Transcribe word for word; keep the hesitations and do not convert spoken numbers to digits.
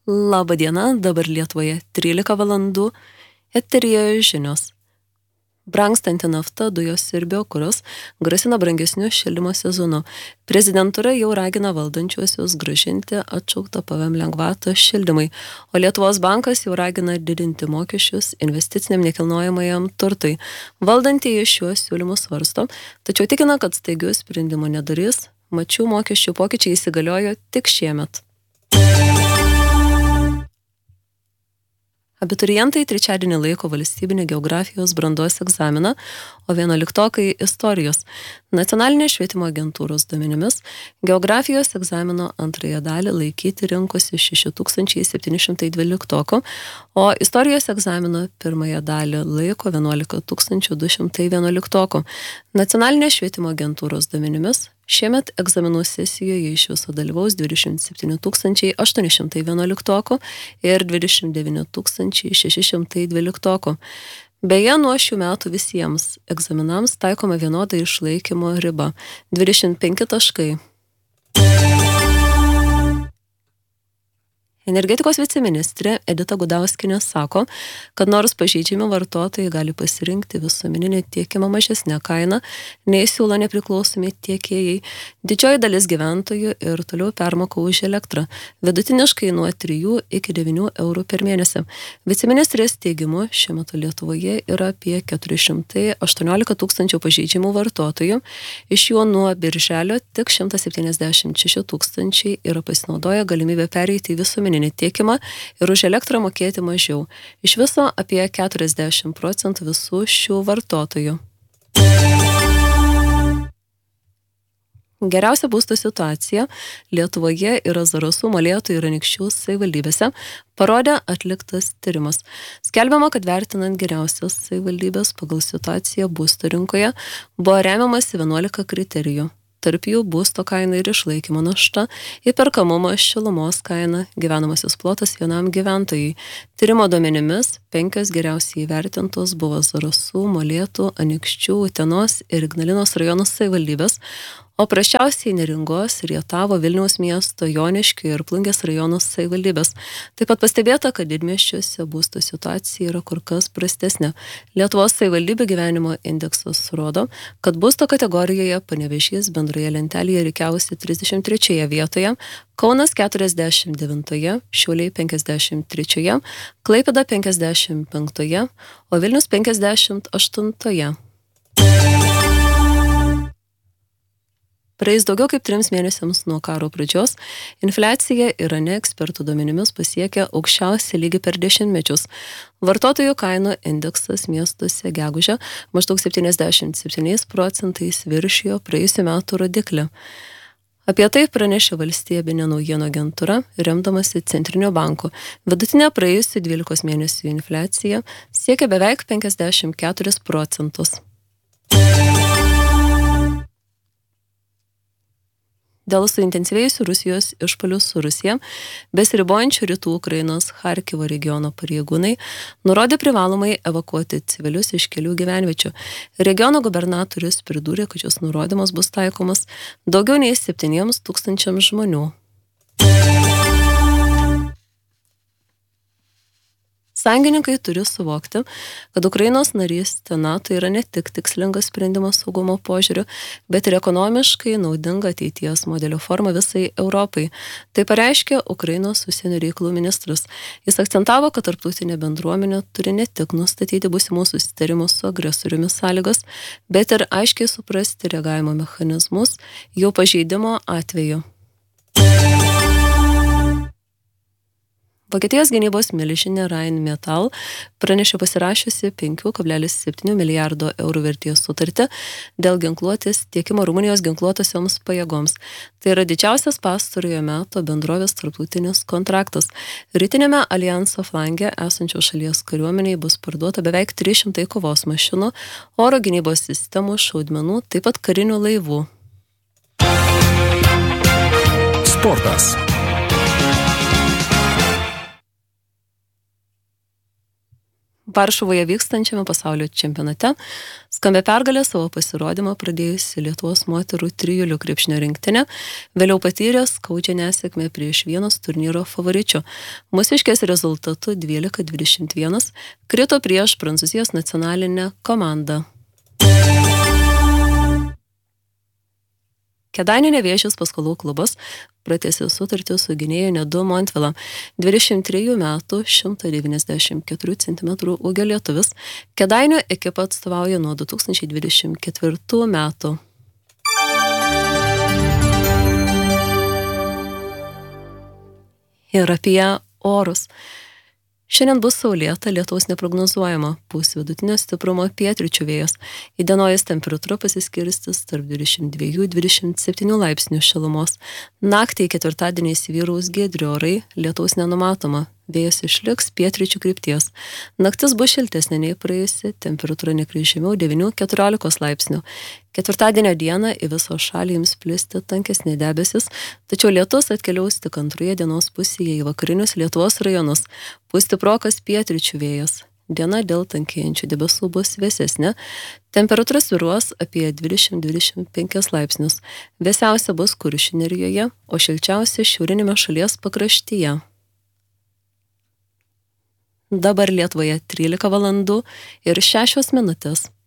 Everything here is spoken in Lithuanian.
Labą dieną, dabar Lietuvoje trylika valandų, eteryje žinios. Brangstanti nafta, dujos ir biokuras grasina brangesniu šildymo sezonu. Prezidentūra jau ragina valdančiuosius grąžinti atšauktą P V M lengvatą šildymai, o Lietuvos bankas jau ragina didinti mokesčius investiciniam nekilnojamajam turtui. Valdantieji šiuos siūlymus svarsto, tačiau tikina, kad staigių sprendimų nedarys, mat šių mokesčių pokyčiai įsigaliojo tik šiemet. Abiturientai trečiadienį laiko valstybinį geografijos brandos egzaminą, o vienuoliktokai istorijos. Nacionalinės švietimo agentūros duomenimis geografijos egzamino antrąją dalį laikyti rinkosi šeši tūkstančiai septyni šimtai dvyliktokų, o istorijos egzamino pirmąją dalį laiko vienuolika tūkstančių du šimtai vienuoliktokų. Nacionalinės švietimo agentūros duomenimis šiemet egzaminų sesijoje iš viso dalyvaus dvidešimt septyni tūkstančiai aštuoni šimtai vienuoliktokų ir dvidešimt devyni tūkstančiai šeši šimtai dvyliktokų. Beje, nuo šių metų visiems egzaminams taikoma vienoda išlaikymo riba – dvidešimt penki taškai. Energetikos viceministrė Edita Gudauskienė sako, kad nors pažeidžiami vartotojai gali pasirinkti visuomeninį tiekimą mažesnę kainą, nei siūlo nepriklausomi tiekėjai, didžioji dalis gyventojų ir toliau permoka už elektrą, vidutiniškai nuo trijų iki devynių eurų per mėnesį. Viceministrės teigimu, šiuo metu Lietuvoje yra apie keturi šimtai aštuoniolika tūkstančių pažeidžiamų vartotojų, iš jų nuo birželio tik šimtas septyniasdešimt šeši tūkstančiai yra pasinaudoję galimybę pereiti į visuomeninį tiekimą ir už elektrą mokėti mažiau. Iš viso apie keturiasdešimt procentų visų šių vartotojų. Geriausia būsto situacija Lietuvoje yra Zarasų, Molėtų ir Anykščių savivaldybėse, parodė atliktas tyrimas. Skelbiama, kad vertinant geriausias savivaldybės pagal situaciją būsto rinkoje buvo remiamasi vienuolika kriterijų. Tarp jų būsto kaina ir išlaikymo našta, įperkamumas, šilumos kaina, gyvenamasis plotas vienam gyventojui. Tyrimo duomenimis penkios geriausiai įvertintos buvo Zarasų, Molėtų, Anykščių, Utenos ir Ignalinos rajonų savivaldybės, o prasčiausiai Neringos, Rietavo, Vilniaus miesto, Joniškio ir Plungės rajonų savivaldybės. Taip pat pastebėta, kad didmiesčiuose būsto situacija yra kur kas prastesnė. Lietuvos savivaldybių gyvenimo indeksas rodo, kad būsto kategorijoje Panevėžys bendroje lentelėje rikiavosi trisdešimt trečioje vietoje, Kaunas keturiasdešimt devintoje, Šiauliai penkiasdešimt trečioje, Klaipėda penkiasdešimt penktoje, o Vilnius penkiasdešimt aštuntoje. Praeis daugiau kaip trims mėnesiams nuo karo pradžios, infliacija Irane ekspertų duomenimis pasiekė aukščiausią lygį per dešimtmečius. Vartotojų kainų indeksas miestuose gegužę maždaug septyniasdešimt septyniais procentais viršijo praėjusių metų rodiklį. Apie tai pranešė valstybinė naujienų agentūra, remdamasi Centrinio banko. Vidutinė praėjusių dvylikos mėnesių infliacija siekia beveik penkiasdešimt keturis procentus. Dėl suintensyvėjusių Rusijos išpuolių su Rusija, besiribojančių rytų Ukrainos Charkivo regiono pareigūnai nurodė privalomai evakuoti civilius iš kelių gyvenviečių. Regiono gubernatorius pridūrė, kad šis nurodymas bus taikomas daugiau nei septyniems tūkstančiams žmonių. Sąjungininkai turi suvokti, kad Ukrainos narystė NATO yra ne tik tikslingas sprendimas saugumo požiūriu, bet ir ekonomiškai naudinga ateities modelio forma visai Europai. Tai pareiškė Ukrainos užsienio reikalų ministras. Jis akcentavo, kad tarptautinė bendruomenė turi ne tik nustatyti būsimų susitarimų su agresoriumi sąlygas, bet ir aiškiai suprasti reagavimo mechanizmus jų pažeidimo atveju. Vokietijos gynybos milžinė Rheinmetall pranešė pasirašiusi penki kablelis septyni milijardo eurų vertės sutartį dėl ginkluotės tiekimo Rumunijos ginkluotosioms pajėgoms. Tai yra didžiausias pastarojo meto bendrovės tarptautinis kontraktas. Rytinėme alijanso flange esančios šalies kariuomeniai bus parduota beveik trys šimtai kovos mašinų, oro gynybos sistemų, šaudmenų, taip pat karinių laivų. Sportas. Varšuvoje vykstančiame pasaulio čempionate skambia pergalė savo pasirodymą pradėjusi Lietuvos moterų trijulių krepšinio rinktinė, vėliau patyrė skaudžią nesėkmę prieš vienos turnyro favoričių. Mūsiškės rezultatu dvylika dvidešimt vienas krito prieš Prancūzijos nacionalinę komandą. Kėdainių Nevėžis paskolų klubas pratęsė sutartį su gynėju Nedu Montvilą. dvidešimt trejų metų, šimtas devyniasdešimt keturių centimetrų ūgio lietuvis Kėdainių ekipą atstovauja nuo du tūkstančiai dvidešimt ketvirtų metų. Ir apie orus. Šiandien bus saulėta, lietaus neprognozuojama, pūs vidutinio stiprumo pietryčių vėjas. Įdienojus temperatūra pasiskirstys tarp dvidešimt dviejų iki dvidešimt septynių laipsnių šilumos. Naktį ketvirtadienį įsivyraus giedri orai, lietaus nenumatoma. Vėjas išliks pietryčių krypties. Naktis bus šiltesnė nei praėjusi, temperatūra nekris žemiau devynių iki keturiolikos laipsnių. Ketvirtadienio dieną į visą šalį ims plisti tankesni debesis, tačiau lietus atkeliaus tik antroje dienos pusėje į vakarinius Lietuvos rajonus. Pūs stiprokas pietryčių vėjas. Diena dėl tankėjančių debesų bus vėsesnė. Temperatūra svyruos apie dvidešimt iki dvidešimt penkis laipsnius. Vėsiausia bus Kuršių nerijoje, o šilčiausia šiaurinėme šalies pakraštyje. Dabar Lietuvoje trylika valandų ir šešios minutės.